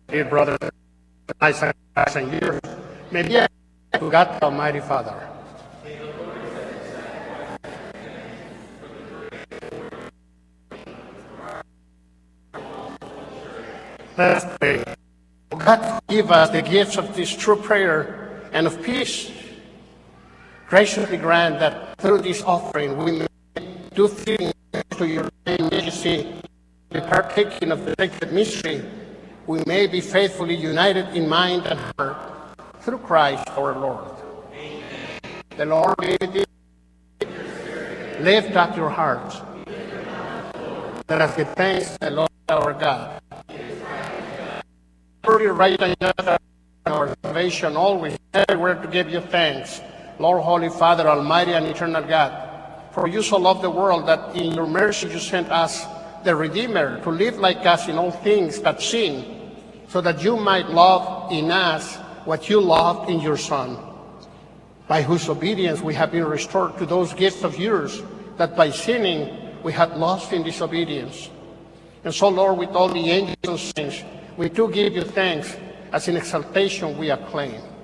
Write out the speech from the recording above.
dear brothers, Isaac and yours, may be to God the Almighty Father. Let's pray. God, give us the gifts of this true prayer and of peace. Graciously grant that through this offering we may do things to your name, majesty, the partaking of the sacred mystery, we may be faithfully united in mind and heart through Christ our Lord. Amen. The Lord be with you. Lift up your hearts. Let us give thanks to the Lord our God. For your right and just our salvation, always everywhere to give you thanks, Lord, Holy Father, Almighty and eternal God. For you so loved the world that in your mercy you sent us the Redeemer to live like us in all things but sin, so that you might love in us what you loved in your Son, by whose obedience we have been restored to those gifts of yours that by sinning we had lost in disobedience. And so, Lord, with all the angels and saints, we do give you thanks, as in exaltation we acclaim.